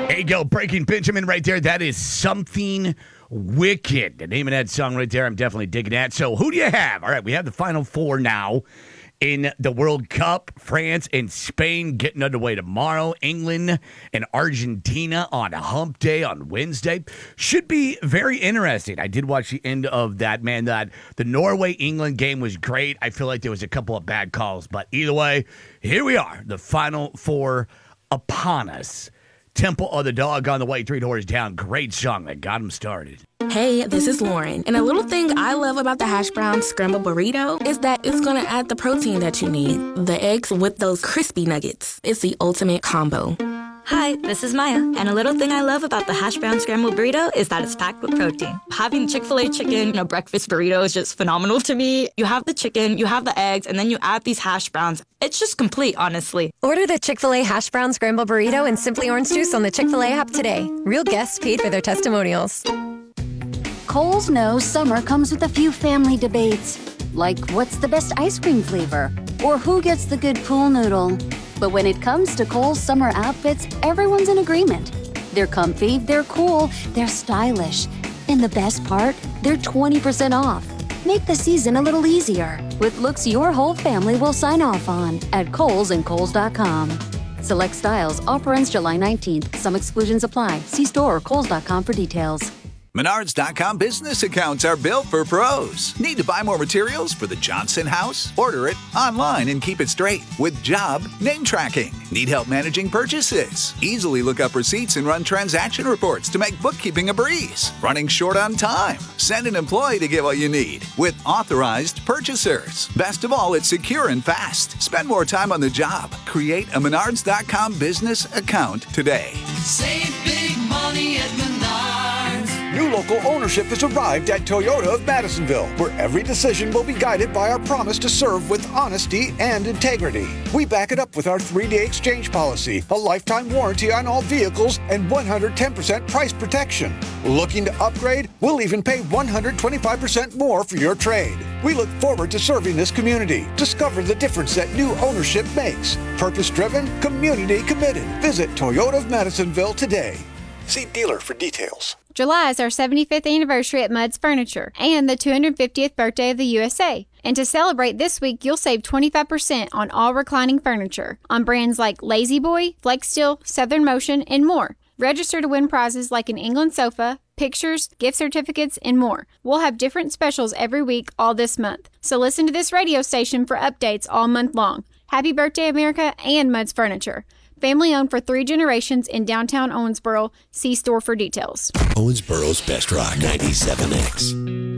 There you go, Breaking Benjamin right there. That is Something Wicked. The name of that song right there, I'm definitely digging that. So who do you have? All right, we have the Final Four now in the World Cup. France and Spain getting underway tomorrow. England and Argentina on Hump Day on Wednesday. Should be very interesting. I did watch the end of that, man. That the Norway-England game was great. I feel like there was a couple of bad calls, but either way, here we are. The Final Four upon us. Temple of the Dog on the way, 3 doors down. Great song that got him started. Hey, this is Lauren. And a little thing I love about the hash brown scrambled burrito is that it's going to add the protein that you need. The eggs with those crispy nuggets. It's the ultimate combo. Hi, this is Maya, and a little thing I love about the hash brown scrambled burrito is that it's packed with protein. Having Chick-fil-A chicken in a breakfast burrito is just phenomenal to me. You have the chicken, you have the eggs, and then you add these hash browns. It's just complete, honestly. Order the Chick-fil-A hash brown scrambled burrito and Simply Orange Juice on the Chick-fil-A app today. Real guests paid for their testimonials. Kohl's knows summer comes with a few family debates, like what's the best ice cream flavor, or who gets the good pool noodle. But when it comes to Kohl's summer outfits, everyone's in agreement. They're comfy, they're cool, they're stylish. And the best part, they're 20% off. Make the season a little easier with looks your whole family will sign off on at Kohl's and Kohl's.com. Select styles, offer ends July 19th. Some exclusions apply. See store or Kohl's.com for details. Menards.com business accounts are built for pros. Need to buy more materials for the Johnson house? Order it online and keep it straight with job name tracking. Need help managing purchases? Easily look up receipts and run transaction reports to make bookkeeping a breeze. Running short on time? Send an employee to get what you need with authorized purchasers. Best of all, it's secure and fast. Spend more time on the job. Create a Menards.com business account today. Save big money at Menards. New local ownership has arrived at Toyota of Madisonville, where every decision will be guided by our promise to serve with honesty and integrity. We back it up with our 3-day exchange policy, a lifetime warranty on all vehicles, and 110% price protection. Looking to upgrade? We'll even pay 125% more for your trade. We look forward to serving this community. Discover the difference that new ownership makes. Purpose-driven, community-committed. Visit Toyota of Madisonville today. See dealer for details. July is our 75th anniversary at Mudd's Furniture and the 250th birthday of the USA. And to celebrate this week, you'll save 25% on all reclining furniture on brands like Lazy Boy, FlexSteel, Southern Motion, and more. Register to win prizes like an England sofa, pictures, gift certificates, and more. We'll have different specials every week all this month. So listen to this radio station for updates all month long. Happy birthday, America, and Mudd's Furniture. Family owned for 3 generations in downtown Owensboro. See store for details. Owensboro's Best Rock 97X.